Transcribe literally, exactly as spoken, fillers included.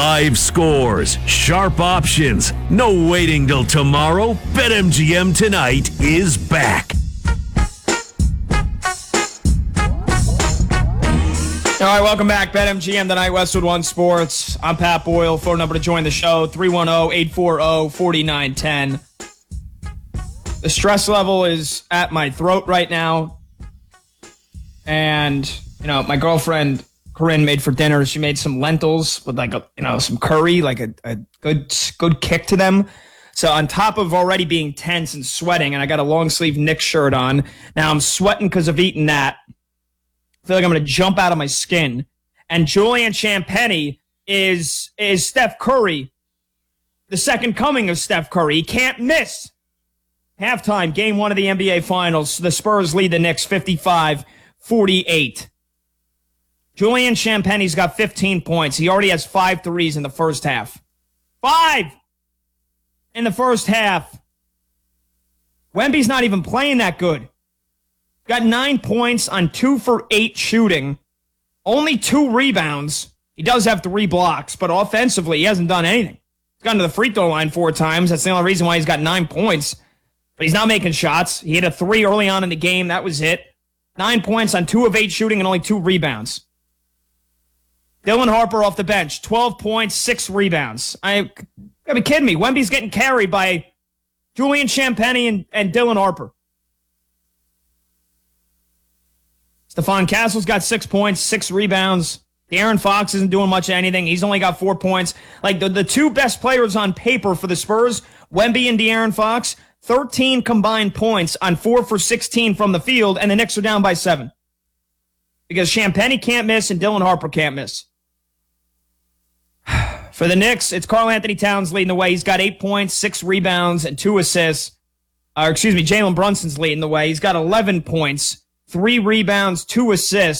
Live scores, sharp options, no waiting till tomorrow. BetMGM tonight is back. All right, welcome back. BetMGM tonight, Westwood One Sports. I'm Pat Boyle. Phone number to join the show, three one zero, eight four zero, four nine one zero. The stress level is at my throat right now. And, you know, my girlfriend, Corinne, made for dinner. She made some lentils with, like, a, you know, some curry, like a, a good good kick to them. So on top of already being tense and sweating, and I got a long-sleeve Knicks shirt on, now I'm sweating because of eating that. I feel like I'm going to jump out of my skin. And Julian Champagnie is is Steph Curry, the second coming of Steph Curry. He can't miss. Halftime, game one of the N B A Finals. The Spurs lead the Knicks fifty-five forty-eight. Julian Champagnie's got fifteen points. He already has five threes in the first half. Five in the first half. Wemby's not even playing that good. Got nine points on two for eight shooting. Only two rebounds. He does have three blocks, but offensively, he hasn't done anything. He's gotten to the free throw line four times. That's the only reason why he's got nine points. But he's not making shots. He hit a three early on in the game. That was it. Nine points on two of eight shooting and only two rebounds. Dylan Harper off the bench. twelve points, six rebounds. I gotta be kidding me. Wemby's getting carried by Julian Champagnie and, and Dylan Harper. Stephon Castle's got six points, six rebounds. De'Aaron Fox isn't doing much of anything. He's only got four points. Like, the, the two best players on paper for the Spurs, Wemby and De'Aaron Fox, thirteen combined points on four for sixteen from the field, and the Knicks are down by seven. Because Champagnie can't miss and Dylan Harper can't miss. For the Knicks, it's Karl Anthony Towns leading the way. He's got eight points, six rebounds, and two assists. Uh, excuse me, Jalen Brunson's leading the way. He's got eleven points, three rebounds, two assists.